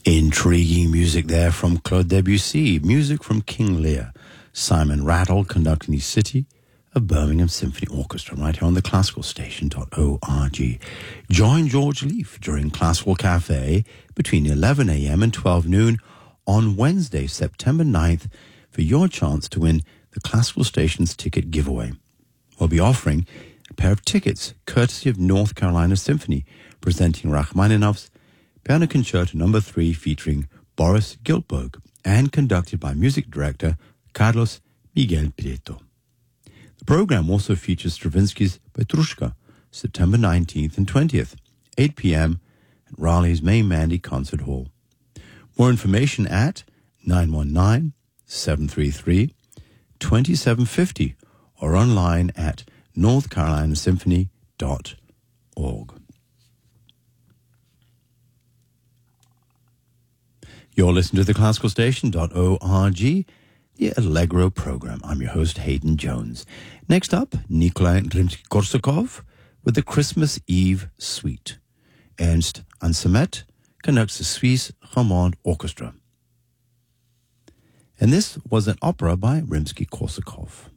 Intriguing music there from Claude Debussy, music from King Lear, Simon Rattle conducting the City of Birmingham Symphony Orchestra right here on the classicalstation.org. Join George Leaf during Classical Cafe between 11 a.m. and 12 noon on Wednesday, September 9th for your chance to win the Classical Station's ticket giveaway. We'll be offering a pair of tickets courtesy of North Carolina Symphony presenting Rachmaninoff's Piano Concerto No. 3 featuring Boris Giltberg and conducted by music director Carlos Miguel Prieto. The program also features Stravinsky's Petrushka, September 19th and 20th, 8 p.m. at Raleigh's Main Mandy Concert Hall. More information at 919-733-2750 or online at northcarolinasymphony.org. You're listening to the classicalstation.org, the Allegro program. I'm your host, Hayden Jones. Next up, Nikolai Rimsky-Korsakov with the Christmas Eve Suite. Ernst Ansermet conducts the Suisse Romande Orchestra. And this was an opera by Rimsky-Korsakov.